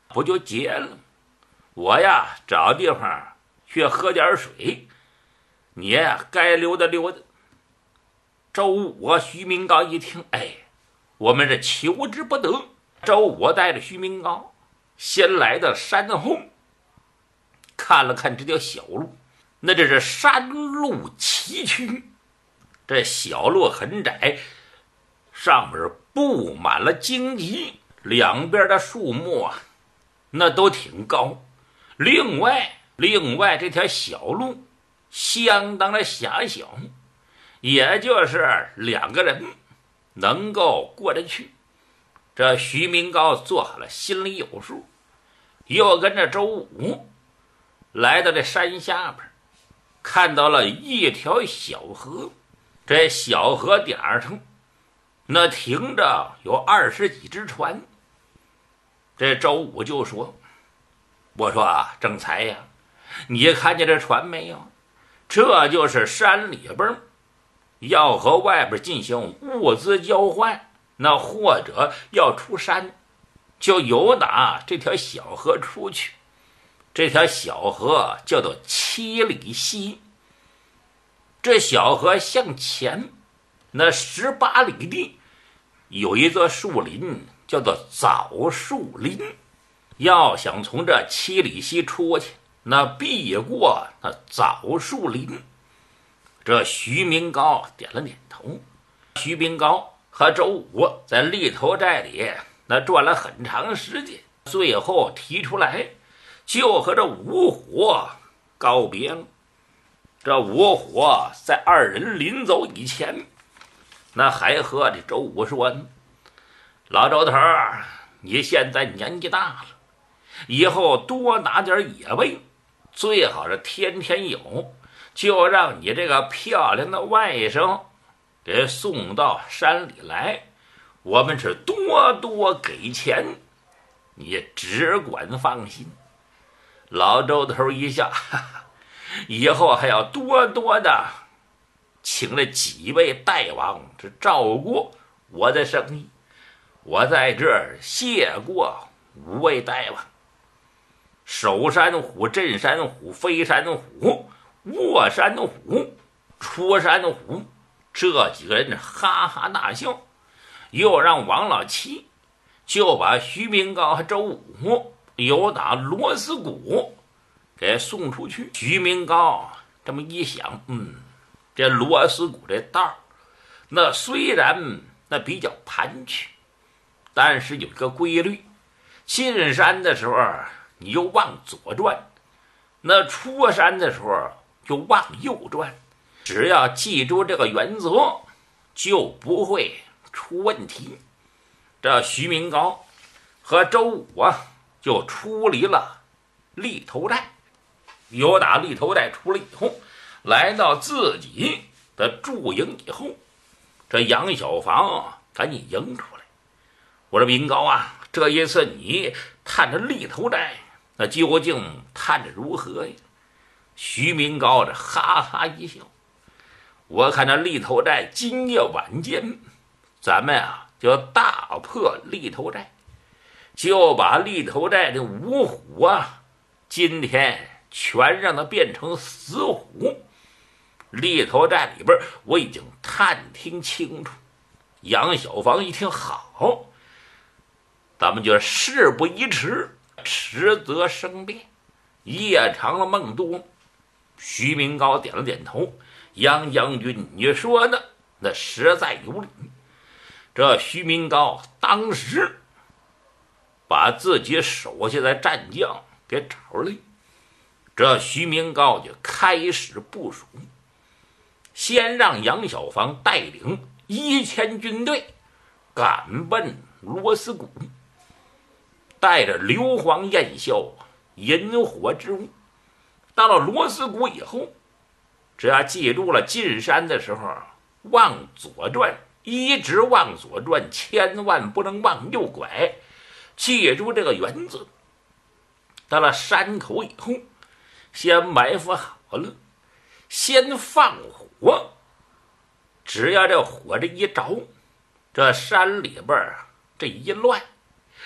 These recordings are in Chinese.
不就结了？我呀，找地方去喝点水，你呀该溜达溜达。周武、徐明高一听，哎，我们这求之不得。周武带着徐明高先来到山后，看了看这条小路，那这是山路崎岖，这小路很窄，上面布满了荆棘，两边的树木啊，那都挺高。另外这条小路相当的狭小，也就是两个人能够过得去。这徐明高做好了心里有数，又跟着周武来到这山下边，看到了一条小河。这小河点上那停着有20几只船。这周武就说，我说啊，正财呀，你看见这船没有？这就是山里边要和外边进行物资交换，那或者要出山，就由打这条小河出去。这条小河叫做七里溪。这小河向前那18里地有一座树林，叫做枣树林。要想从这七里溪出去，那必过那枣树林。这徐明高点了点头。徐明高和周武在立头寨里那转了很长时间，最后提出来就和这吴虎告别了。这吴虎在二人临走以前，那还和这周武说呢，老周头，你现在年纪大了，以后多拿点野味，最好是天天有，就让你这个漂亮的外甥给送到山里来，我们是多多给钱，你只管放心。老周头一笑，哈哈，以后还要多多的请了几位大王这照顾我的生意，我在这儿谢过5位大王。守山虎、镇山虎、飞山虎、卧山虎、出山虎，这几个人哈哈大笑，又让王老七就把徐明高和周武由打罗斯谷给送出去。徐明高这么一想，这罗斯谷这道那虽然那比较盘曲，但是有一个规律，进山的时候你就往左转，那出山的时候就往右转，只要记住这个原则，就不会出问题。这徐明高和周武就出离了立头寨，由打立头寨出来以后，来到自己的驻营以后，这杨小房赶紧迎出来，我说明高啊，这一次你探着立头寨那究竟探着如何呀？徐明高这哈哈一笑，我看这立头寨今夜晚间，咱们就大破立头寨，就把立头寨的五虎今天全让他变成死虎。立头寨里边我已经探听清楚。杨小房一听，好，咱们就事不宜迟，迟则生变，夜长了梦多。徐明高点了点头，杨将军你说的那实在有理。这徐明高当时把自己手下的战将给找来，这徐明高就开始部署，先让杨小房带领1000军队赶奔罗斯谷，带着硫磺焰硝、引火之物。到了罗斯谷以后，只要记住了进山的时候往左转，一直往左转，千万不能往右拐，记住这个原则。到了山口以后，先埋伏好了，先放火，只要这火这一着，这山里边这一乱，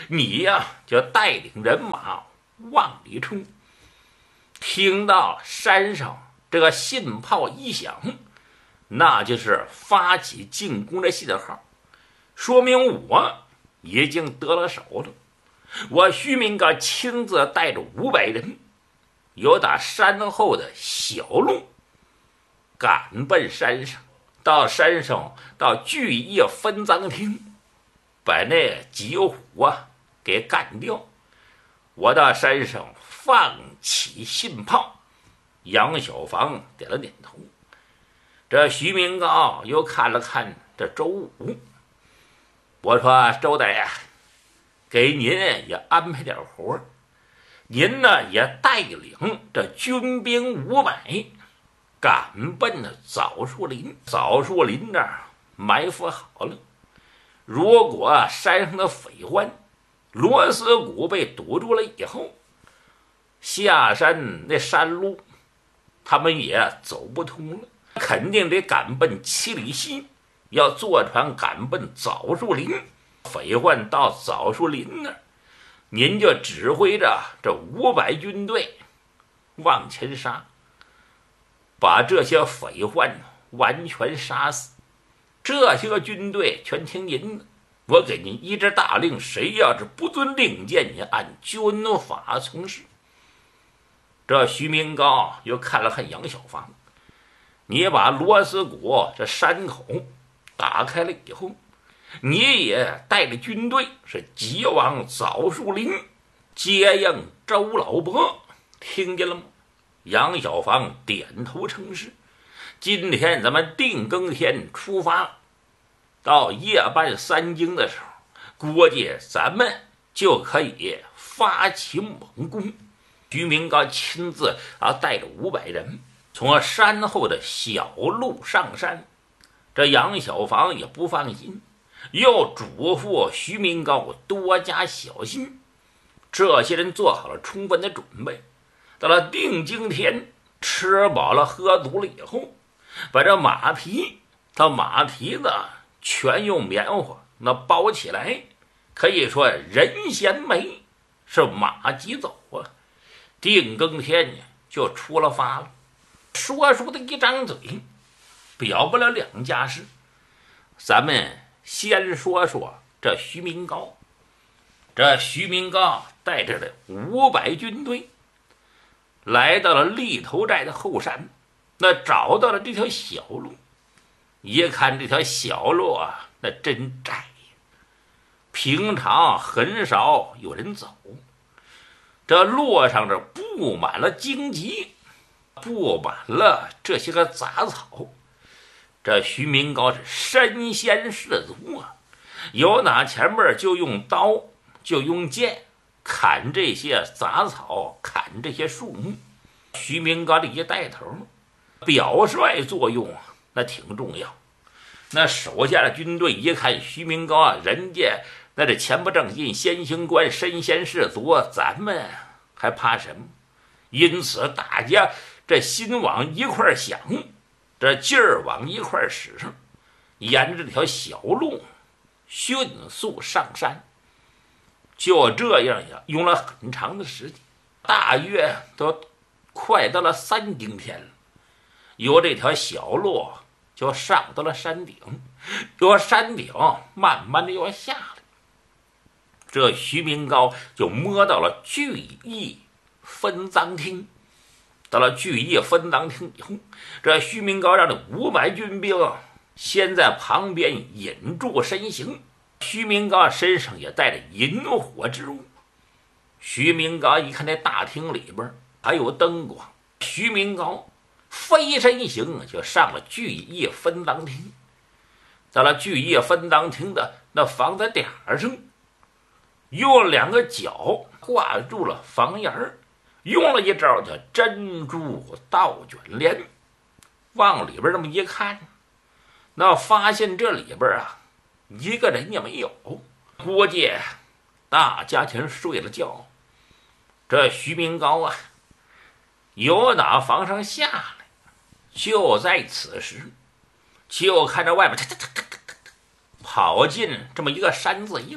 你呀就带领人马往里冲。听到山上这个信炮一响，那就是发起进攻的信号，说明我已经得了手了。我徐明刚亲自带着500人，由打山后的小路赶奔山上，到山上到聚义分赃厅，把那几虎给干掉。我到山上放起信炮，杨小房点了点头。这徐明高又看了看这周武，我说周大爷，给您也安排点活，您呢也带领这军兵500赶奔的枣树林。枣树林这儿埋伏好了，如果山上的匪患螺丝谷被堵住了以后，下山那山路他们也走不通了，肯定得赶奔七里溪，要坐船赶奔枣树林。匪患到枣树林那儿，您就指挥着这500军队往前杀，把这些匪患完全杀死。这些个军队全听您的，我给您一支大令，谁要是不遵令箭，您按军法从事。这徐明高又看了看杨小房，你把螺丝谷这山口打开了以后，你也带着军队是急往枣树林接应周老伯，听见了吗？杨小房点头称是。今天咱们定更天出发，到夜半3更的时候，估计咱们就可以发起猛攻。徐明刚亲自带着500人从山后的小路上山。这杨小房也不放心，又嘱咐徐明高多加小心。这些人做好了充分的准备，到了定经天，吃饱了喝足了以后，把这马蹄子全用棉花那包起来，可以说人衔枚，是马疾走啊。定更天就出了发了。说的一张嘴表不了2家事。咱们先说说这徐明高。这徐明高带着的500军队来到了立头寨的后山，那找到了这条小路。一看这条小路那真窄呀，平常很少有人走。这路上这布满了荆棘，布满了这些个杂草。这徐明高是身先士卒啊，有哪前面就用刀就用剑砍这些杂草，砍这些树木。徐明高这一带头，表率作用那挺重要。那手下的军队一看徐明高人家那这前不正进，先行官，身先士卒，咱们还怕什么？因此大家这心往一块想，这劲儿往一块使上，沿着这条小路迅速上山。就这样用了很长的时间，大约都快到了3更天了。由这条小路就上到了山顶，由山顶慢慢的要下来。这徐明高就摸到了聚义分赃厅。到了聚义分赃厅以后，这徐明高让这500军兵先在旁边引住身形。徐明高身上也带着引火之物。徐明高一看这大厅里边还有灯光，徐明高飞身行就上了聚义分赃厅。到了聚义分赃厅的那房子顶上，用2个脚挂住了房檐，用了一招叫珍珠倒卷帘。往里边这么一看，那发现这里边一个人也没有，估计大家全睡了觉。这徐明高由打房上下来，就在此时，就看着外面跑进这么一个山贼了。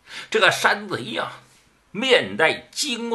这个山贼呀，面带惊